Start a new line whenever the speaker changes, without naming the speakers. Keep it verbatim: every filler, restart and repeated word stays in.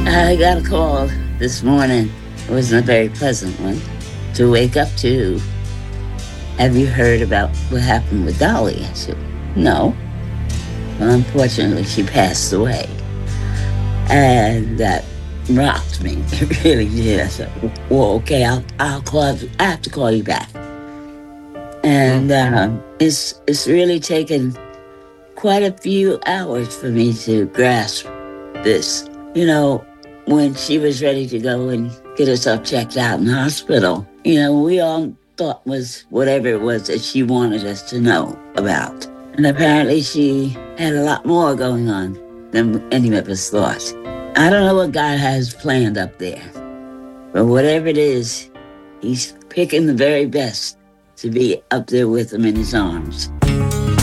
I got a call this morning. It wasn't a very pleasant one to wake up to. Have you heard about what happened with Dolly? I said, no. Well, unfortunately, she passed away. And that rocked me. It really did. I said, well, okay, I'll, I'll call, I have to call you back. And uh, it's, it's really taken quite a few hours for me to grasp this. You know, when she was ready to go and get herself checked out in the hospital, you know, we all thought was whatever it was that she wanted us to know about. And apparently she had a lot more going on than any of us thought. I don't know what God has planned up there, but whatever it is, he's picking the very best to be up there with him in his arms.